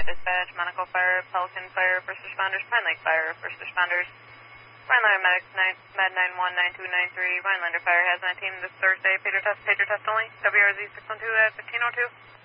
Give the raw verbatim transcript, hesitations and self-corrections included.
Dispatch, Monaco Fire, Pelican Fire, First Responders, Pine Lake Fire, First Responders, Rhinelander Medics, Med nine one nine two nine three, Rhinelander Fire has nineteen this Thursday, pager test, pager test only, W R Z six one two at fifteen oh two.